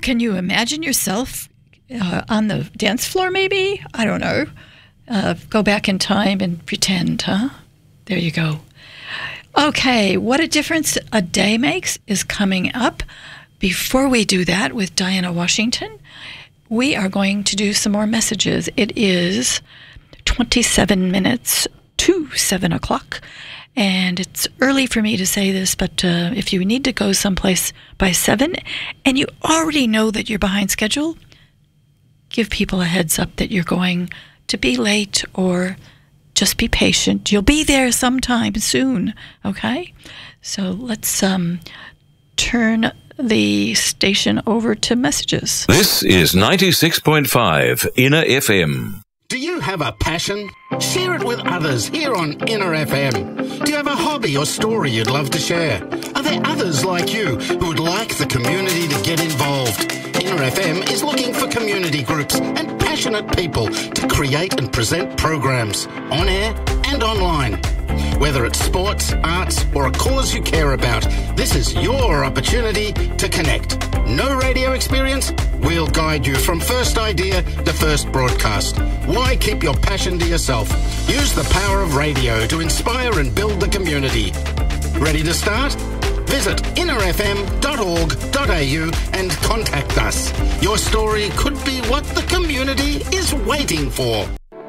can you imagine yourself on the dance floor maybe? I don't know. Go back in time and pretend, huh? There you go. Okay, what a difference a day makes is coming up. Before we do that with Diana Washington, we are going to do some more messages. It is 27 minutes to 7 o'clock, and it's early for me to say this, but if you need to go someplace by 7 and you already know that you're behind schedule, give people a heads up that you're going to be late, or just be patient. You'll be there sometime soon, okay? So let's turn the station over to messages. This is 96.5 Inner FM. Do you have a passion? Share it with others here on Inner FM. Do you have a hobby or story you'd love to share? Are there others like you who would like the community to get involved? Inner FM is looking for community groups and passionate people to create and present programs on air and online. Whether it's sports, arts, or a cause you care about, this is your opportunity to connect. No radio experience? We'll guide you from first idea to first broadcast. Why keep your passion to yourself? Use the power of radio to inspire and build the community. Ready to start? Visit innerfm.org.au and contact us. Your story could be what the community is waiting for.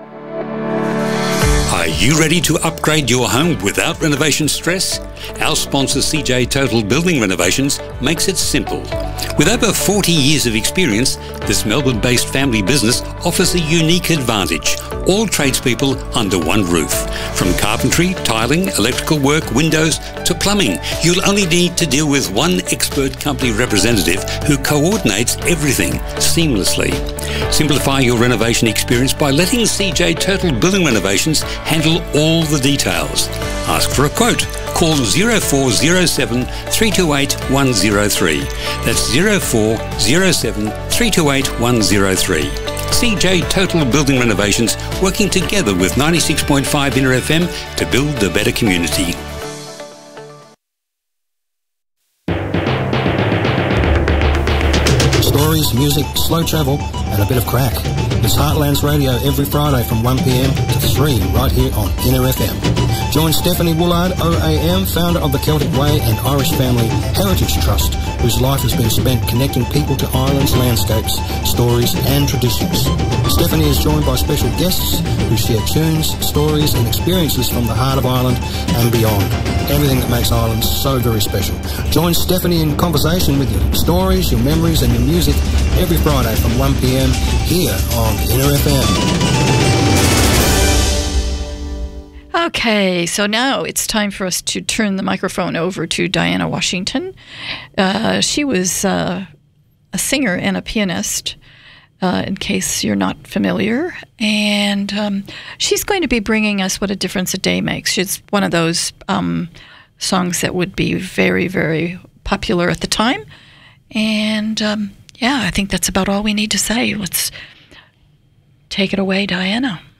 Are you ready to upgrade your home without renovation stress? Our sponsor CJ Total Building Renovations makes it simple. With over 40 years of experience, this Melbourne-based family business offers a unique advantage. All tradespeople under one roof. From carpentry, tiling, electrical work, windows to plumbing, you'll only need to deal with one expert company representative who coordinates everything seamlessly. Simplify your renovation experience by letting CJ Total Building Renovations handle all the details. Ask for a quote. Call 0407 328 103. That's 0407 328 103. CJ Total Building Renovations, working together with 96.5 Inner FM to build a better community. Stories, music, slow travel, and a bit of crack. It's Heartlands Radio every Friday from 1 p.m. to 3 right here on Inner FM. Join Stephanie Woolard, OAM, founder of the Celtic Way and Irish Family Heritage Trust, whose life has been spent connecting people to Ireland's landscapes, stories and traditions. Stephanie is joined by special guests who share tunes, stories and experiences from the heart of Ireland and beyond. Everything that makes Ireland so very special. Join Stephanie in conversation with your stories, your memories and your music every Friday from 1 p.m. here on Inner FM. Okay, so now it's time for us to turn the microphone over to Diana Washington. She was a singer and a pianist, in case you're not familiar. And she's going to be bringing us What a Difference a Day Makes. She's one of those songs that would be very, very popular at the time. And yeah, I think that's about all we need to say. Let's take it away, Diana.